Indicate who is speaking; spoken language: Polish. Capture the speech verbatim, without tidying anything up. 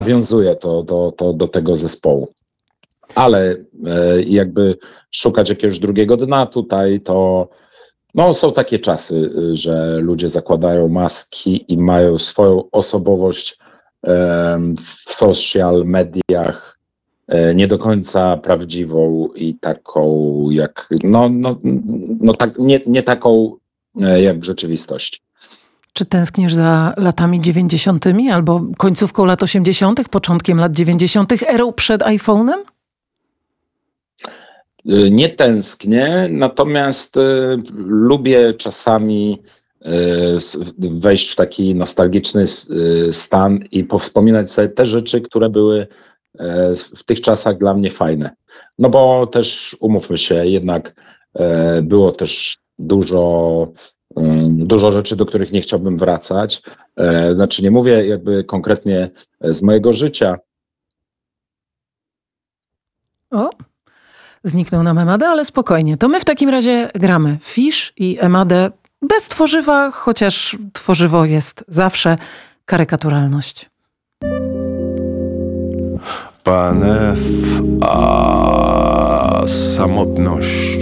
Speaker 1: nawiązuje to do, to do tego zespołu. Ale e, jakby szukać jakiegoś drugiego dna tutaj, to no, są takie czasy, że ludzie zakładają maski i mają swoją osobowość e, w social mediach, e, nie do końca prawdziwą i taką jak, no, no, no tak, nie, nie taką e, jak w rzeczywistości.
Speaker 2: Czy tęsknisz za latami dziewięćdziesiątymi albo końcówką lat osiemdziesiątych, początkiem lat dziewięćdziesiątych, erą przed iPhone'em?
Speaker 1: Nie tęsknię, natomiast y, lubię czasami y, wejść w taki nostalgiczny y, stan i powspominać sobie te rzeczy, które były y, w tych czasach dla mnie fajne. No bo też umówmy się, jednak y, było też dużo, y, dużo rzeczy, do których nie chciałbym wracać. Y, znaczy nie mówię jakby konkretnie z mojego życia.
Speaker 2: O! Zniknął nam Emade, ale spokojnie. To my w takim razie gramy Fish i Emade bez tworzywa, chociaż tworzywo jest zawsze karykaturalność.
Speaker 3: Pan F, a samotność